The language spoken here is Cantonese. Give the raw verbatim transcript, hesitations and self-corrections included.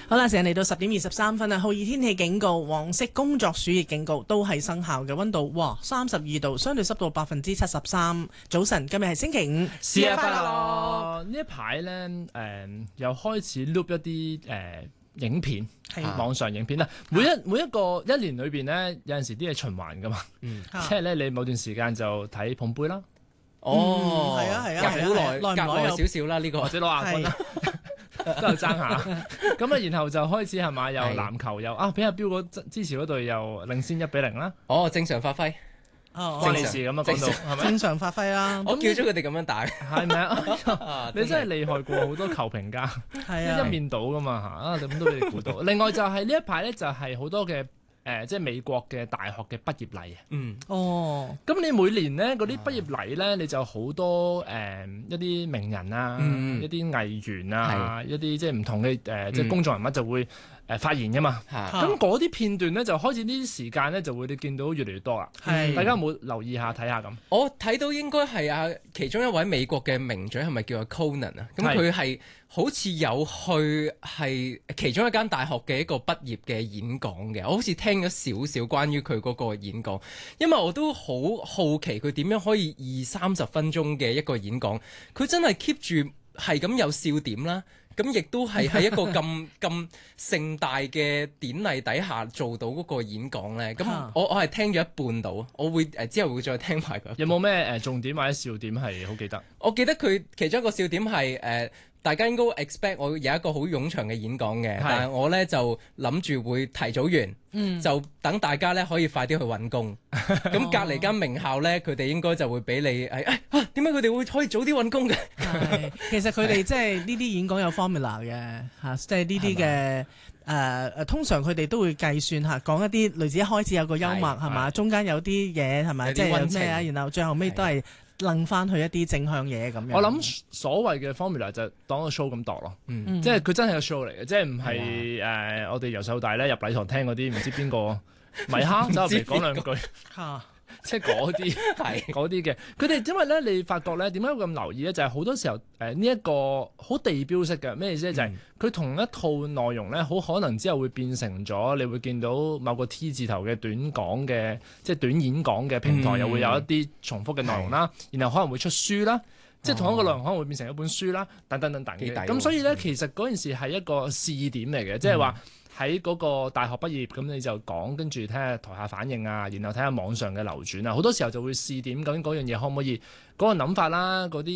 好啦，時間嚟到十點二十三分啦，酷熱天氣警告、黃色工作暑熱警告都係生效嘅，溫度哇三十二度，相對濕度百分之七十三。早晨，今日係星期五， 試下快樂。呢一排咧，誒、呃、又開始 loop 一啲誒、呃、影片，網上影片啦。每一每一個一年裏邊咧，有陣時啲嘢循環噶嘛，嗯、即係咧你某段時間就睇捧杯啦。 哦，係啊係啊， 隔好耐，隔耐少少啦呢個， 或者攞亞軍啦。都有爭下，咁啊，然後就開始係嘛，又籃球又啊，比阿標嗰支持嗰隊又領先一比零啦。 哦，正常發揮， 哦，關你事咁啊，講到係咪？ 正常發揮啦。 我叫咗佢哋咁樣打， 係咪啊？你真係厲害過好多球評家， 係啊， 一面倒噶嘛嚇，啊咁都俾你估到。另外就係呢一排咧，就係好多嘅。誒、呃，即係美國嘅大學嘅畢業禮啊！ 嗯， 哦， 咁你每年咧嗰啲畢業禮咧，你就好多誒、呃、一啲名人啊，嗯、一啲藝員啊，是一啲即係唔同嘅誒，呃嗯、即係公眾人物就會誒、呃、發言噶嘛。咁嗰啲片段咧，就開始呢啲時間咧，就會你見到越嚟越多啦。係是，大家有冇留意下睇下咁？ 我睇到應該係啊，其中一位美國嘅名嘴係咪叫阿 Conan 啊？咁佢係好似有去係其中一間大學嘅一個畢業嘅演講嘅，我好似聽咗少少關於佢嗰個演講，因為我都好好奇佢點樣可以二三十分鐘嘅一個演講，佢真係 keep 住係咁有笑點啦，咁亦都係喺一個咁咁盛大嘅典禮底下做到嗰個演講咧，咁我我係聽咗一半到，我會誒之後會再聽埋佢。 有冇咩誒重點或者笑點係好記得？ 我記得佢其中一個笑點係誒。呃大家應該 expect 我有一個好冗長嘅演講嘅，是但係我咧就諗住會提早完，嗯、就等大家咧可以快啲去揾工。咁隔離間名校咧，佢哋應該就會俾你誒誒啊點解佢哋會可以早啲揾工嘅？ 其實佢哋即係呢啲演講有 formula 嘅嚇，即係呢啲嘅誒誒，通常佢哋都會計算嚇，講一啲類似一開始有個幽默係嘛，中間有啲嘢係咪，即係有咩啊，然後最後尾都係。楞翻去一啲正向嘢咁樣， 我諗所謂嘅 formula 就當個 show 咁度咯，嗯、即係佢真係個 show 嚟嘅，即係唔係誒我哋由細到大咧入禮堂聽嗰啲唔知邊個米哈走入嚟講兩句嚇。即係嗰啲係嗰啲嘅，佢哋因為咧，你發覺咧點解會咁留意咧？就係、是、好多時候誒呢一個好地標式嘅咩意思咧？就係、是、佢同一套內容咧，好可能之後會變成咗，你會見到某個 T 字頭嘅短講嘅，即係短演講嘅平台，嗯、又會有一啲重複嘅內容啦，是然後可能會出書啦，即係同一個內容可能會變成一本書啦，等等等等嘅。咁所以咧，其實嗰件事係一個試點嚟嘅，即係話。喺嗰個大學畢業，咁你就講，跟住睇下台下反應啊，然後睇下網上嘅流轉啊，好多時候就會試點究竟嗰樣嘢可唔可以嗰、嗰個諗法啦，嗰啲。